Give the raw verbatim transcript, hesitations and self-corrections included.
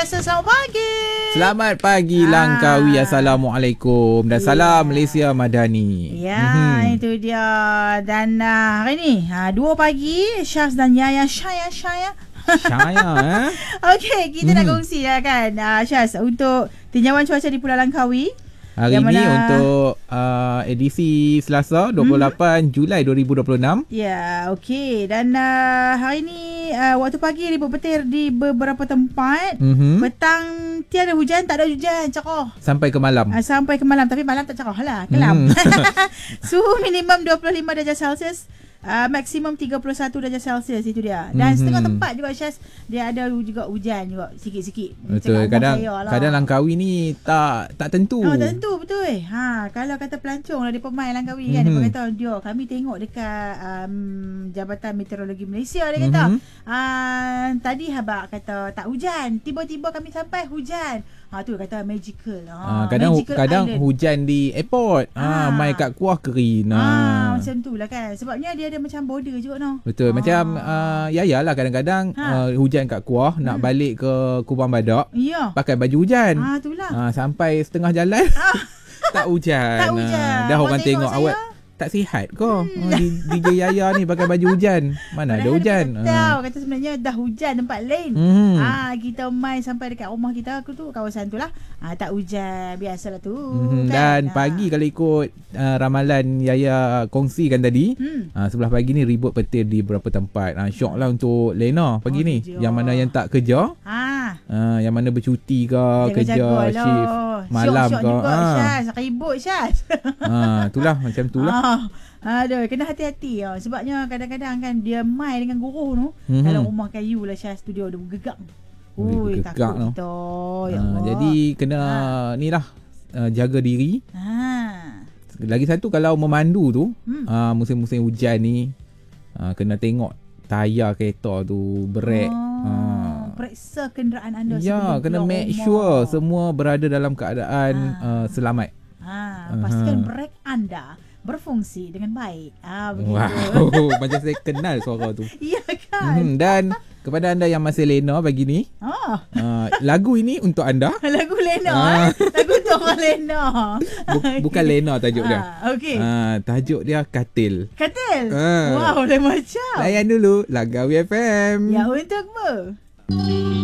biasa, selamat pagi. Selamat pagi ah. Langkawi. Assalamualaikum. Dan yeah. salam Malaysia Madani. Ya, mm-hmm. itu dia. Dan uh, hari ni uh, dua pagi Syaz dan Yaya Syaya Syaya Syaya eh. Okey, kita mm. nak kongsi ya kan uh, Syaz untuk tinjauan cuaca di Pulau Langkawi. Hari ini untuk uh, edisi Selasa dua puluh lapan hmm. Julai dua ribu dua puluh enam. Ya, okey. Dan uh, hari ini uh, waktu pagi ribut petir di beberapa tempat. Mm-hmm. Petang tiada hujan, tak ada hujan, cerah. Sampai ke malam. Uh, sampai ke malam, tapi malam tak cerah lah, kelam. Mm. Suhu minimum dua puluh lima darjah Celsius. Uh, maksimum tiga puluh satu darjah Celsius, itu dia. Dan mm-hmm. setengah tempat juga Syaz, dia ada juga hujan juga sikit-sikit. Betul. Kadang lah. kadang Langkawi ni tak tak tentu. Oh, tak tentu, betul. Ha, kalau kata pelancong lah dia pemain Langkawi mm-hmm. kan, dia kata, "Dia kami tengok dekat um, Jabatan Meteorologi Malaysia," dia kata. Mm-hmm. Uh, tadi habaq kata tak hujan, tiba-tiba kami sampai hujan. Ha, tu kata magical. Ha, ha, kadang magical kadang island. Hujan di airport. Ha, ha mai kat Kuah Kerin. Ha. ha macam tu lah kan. Sebabnya dia ada macam border juga no. Betul. Ha. Macam uh, Yaya lah kadang-kadang ha. uh, hujan kat Kuah, hmm. nak balik ke Kubang Badak. Ya. Pakai baju hujan. Ha, itulah. Ha, sampai setengah jalan ha. tak hujan. Tak hujan. Ha. Dah orang tengok, tengok awak tak sihat kau. Hmm. Oh, D J Yaya ni pakai baju hujan. Mana ada hujan? Kita tahu kata sebenarnya dah hujan tempat lain. Hmm. Ah, kita main sampai dekat rumah kita, aku tu kawasan tu lah. Ah, tak hujan, biasalah tu. Hmm. Kan? Dan pagi kalau ikut uh, ramalan Yaya kongsikan tadi, hmm. uh, sebelah pagi ni ribut petir di beberapa tempat. Ah, syok lah untuk Lena pagi oh, ni. Jom. Yang mana yang tak kerja, ah. uh, yang mana bercuti ke, jaga kerja shift malam syok, syok ke. Juga, ah. Syaz. Ribut Syaz. Ah, itulah macam tu lah. Ah. Aduh, kena hati-hati ya. Sebabnya kadang-kadang kan dia mai dengan guruh tu. Mm-hmm. Kalau rumah kayu lah Syaz, studio dia bergegak. Ui, takut no. kita. Ya ha, jadi kena ha. ni lah uh, jaga diri. Ha. Lagi satu kalau memandu tu, hmm. uh, musim-musim hujan ni uh, kena tengok tayar kereta tu, brek. Oh, uh. periksa kenderaan anda. Ya, kena make rumah. Sure semua berada dalam keadaan ha. uh, selamat. Ha, pastikan uh-huh. brek anda berfungsi dengan baik. Ah, begitu. Wow, macam saya kenal suara tu. Ya kan? Hmm, dan kepada anda yang masih lena pagi ni, oh. uh, lagu ini untuk anda. Lagu lena uh. eh? Lagu untuk orang lena. Buk- bukan lena tajuk dia. Ah, okay. uh, Tajuk dia Katil. Katil? Uh. Wow, lain macam. Layan dulu Langkawi F M. Ya, untukmu.